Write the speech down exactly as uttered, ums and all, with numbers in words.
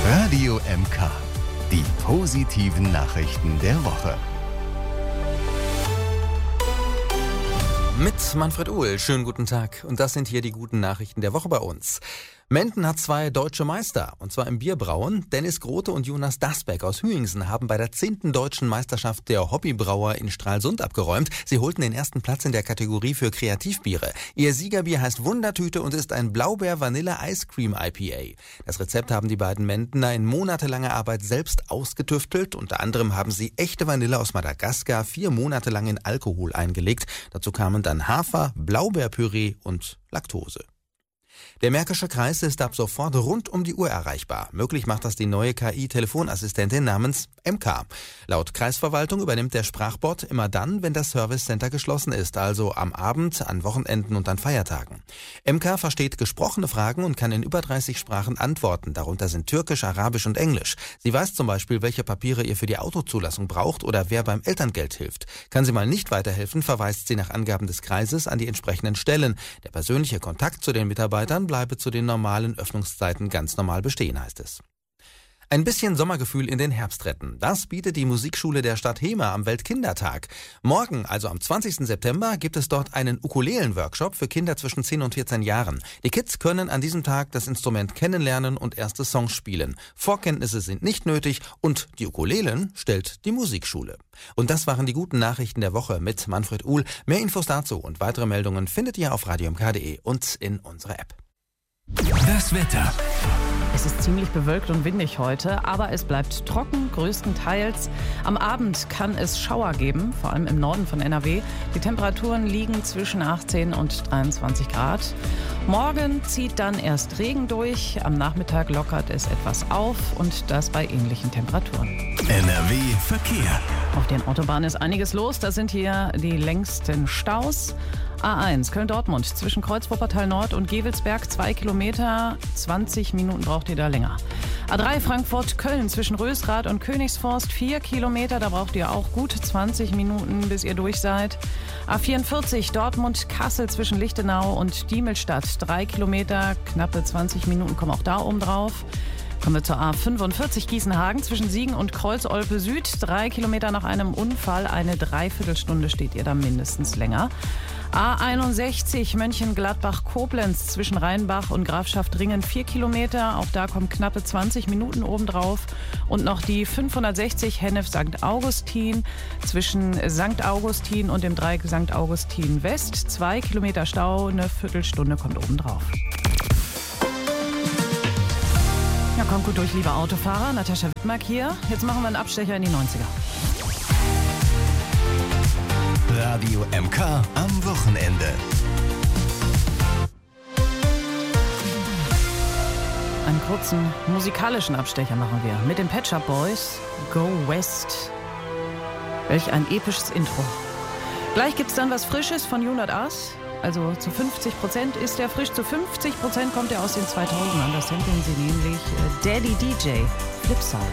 Radio M K. Die positiven Nachrichten der Woche. Mit Manfred Uhl, schönen guten Tag. Und das sind hier die guten Nachrichten der Woche bei uns. Menden hat zwei deutsche Meister, und zwar im Bierbrauen. Dennis Grote und Jonas Dasbeck aus Hüingsen haben bei der zehnten deutschen Meisterschaft der Hobbybrauer in Stralsund abgeräumt. Sie holten den ersten Platz in der Kategorie für Kreativbiere. Ihr Siegerbier heißt Wundertüte und ist ein Blaubeer-Vanille-Ice-Cream-I P A. Das Rezept haben die beiden Mendener in monatelanger Arbeit selbst ausgetüftelt. Unter anderem haben sie echte Vanille aus Madagaskar vier Monate lang in Alkohol eingelegt. Dazu kamen dann Hafer, Blaubeerpüree und Laktose. Der Märkische Kreis ist ab sofort rund um die Uhr erreichbar. Möglich macht das die neue K I-Telefonassistentin namens M K. Laut Kreisverwaltung übernimmt der Sprachbot immer dann, wenn das Service Center geschlossen ist, also am Abend, an Wochenenden und an Feiertagen. M K versteht gesprochene Fragen und kann in über dreißig Sprachen antworten. Darunter sind Türkisch, Arabisch und Englisch. Sie weiß zum Beispiel, welche Papiere ihr für die Autozulassung braucht oder wer beim Elterngeld hilft. Kann sie mal nicht weiterhelfen, verweist sie nach Angaben des Kreises an die entsprechenden Stellen. Der persönliche Kontakt zu den Mitarbeitern bleibe zu den normalen Öffnungszeiten ganz normal bestehen, heißt es. Ein bisschen Sommergefühl in den Herbst retten. Das bietet die Musikschule der Stadt Hemer am Weltkindertag. Morgen, also am zwanzigsten September, gibt es dort einen Ukulelen-Workshop für Kinder zwischen zehn und vierzehn Jahren. Die Kids können an diesem Tag das Instrument kennenlernen und erste Songs spielen. Vorkenntnisse sind nicht nötig und die Ukulelen stellt die Musikschule. Und das waren die guten Nachrichten der Woche mit Manfred Uhl. Mehr Infos dazu und weitere Meldungen findet ihr auf radio m k punkt d e und in unserer App. Das Wetter. Es ist ziemlich bewölkt und windig heute, aber es bleibt trocken, größtenteils. Am Abend kann es Schauer geben, vor allem im Norden von N R W. Die Temperaturen liegen zwischen achtzehn und dreiundzwanzig Grad. Morgen zieht dann erst Regen durch, am Nachmittag lockert es etwas auf und das bei ähnlichen Temperaturen. N R W Verkehr. Auf den Autobahnen ist einiges los, da sind hier die längsten Staus. A eins Köln-Dortmund zwischen Kreuz-Wuppertal Nord und Gevelsberg zwei Kilometer, zwanzig Minuten braucht ihr da länger. A drei Frankfurt-Köln zwischen Rösrath und Königsforst vier Kilometer, da braucht ihr auch gut zwanzig Minuten, bis ihr durch seid. A vierundvierzig Dortmund-Kassel zwischen Lichtenau und Diemelstadt drei Kilometer, knappe zwanzig Minuten kommen auch da oben drauf. Kommen wir zur A fünfundvierzig Gießenhagen zwischen Siegen und Kreuz-Olpe Süd. Drei Kilometer nach einem Unfall, eine Dreiviertelstunde steht ihr da mindestens länger. A einundsechzig Mönchengladbach-Koblenz zwischen Rheinbach und Grafschaft-Ringen vier Kilometer. Auch da kommen knappe zwanzig Minuten obendrauf. Und noch die fünfhundertsechzig Hennef-Sankt Augustin zwischen Sankt Augustin und dem Dreieck Sankt Augustin West. Zwei Kilometer Stau, eine Viertelstunde kommt obendrauf. Ja, kommt gut durch, liebe Autofahrer. Natascha Wittmark hier. Jetzt machen wir einen Abstecher in die neunziger. Radio M K am Wochenende. Einen kurzen musikalischen Abstecher machen wir mit den Pet Shop Boys. Go West. Welch ein episches Intro. Gleich gibt's dann was Frisches von You Not Us. Also zu fünfzig Prozent ist er frisch, zu fünfzig Prozent kommt er aus den zweitausendern. Das samplen sie nämlich Daddy D J, Flipside.